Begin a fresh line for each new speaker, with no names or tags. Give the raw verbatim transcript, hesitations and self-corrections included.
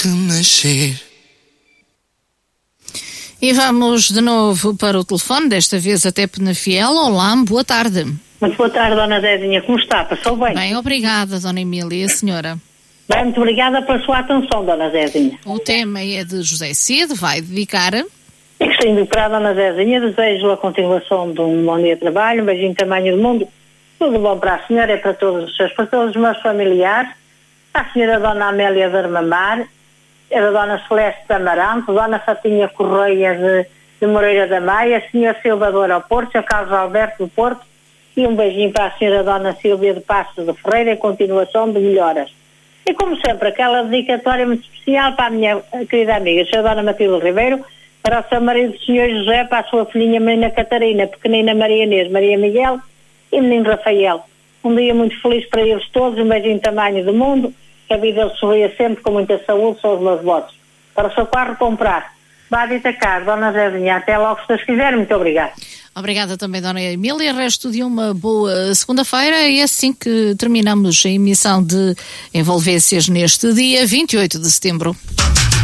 nascer.
E vamos de novo para o telefone, desta vez até Penafiel. Olá, boa tarde.
Muito boa tarde, Dona Zezinha. Como está? Passou bem?
Bem, obrigada, Dona Emília. E a senhora?
Bem, muito obrigada pela sua atenção, Dona Zezinha.
O tema é de José Cid, vai dedicar...
E gostaria de para a Dona Zezinha, desejo a continuação de um bom dia de trabalho, um beijinho tamanho do mundo. Tudo bom para a senhora e para todos os seus, para todos os meus familiares, para a senhora Dona Amélia de Armamar, a Dona Celeste de Amaranto, Dona Fatinha Correia de, de Moreira da Maia, senhor Silva do Aeroporto, senhor Carlos Alberto do Porto, e um beijinho para a senhora Dona Silvia de Passos de Ferreira e continuação de melhoras. E como sempre, aquela dedicatória muito especial para a minha querida amiga, a senhora Dona Matilde Ribeiro, para o seu marido, o senhor José, para a sua filhinha Menina Catarina, pequenina Maria Inês, Maria Miguel e menino Rafael. Um dia muito feliz para eles todos, um beijinho tamanho do mundo, que a vida lhes sorria sempre com muita saúde, são os meus votos. Para o seu carro comprar. Bádita Car, Dona Zezinha, até logo se Deus quiser, muito obrigada.
Obrigada também, Dona Emília. Resto de uma boa segunda-feira e é assim que terminamos a emissão de Envolvências neste dia vinte e oito de setembro.